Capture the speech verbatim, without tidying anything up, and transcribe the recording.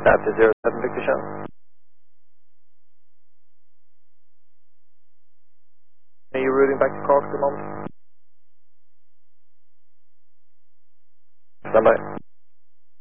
That's a zero seven Victor Shell. Are you routing back to Cork at the moment? Stand by.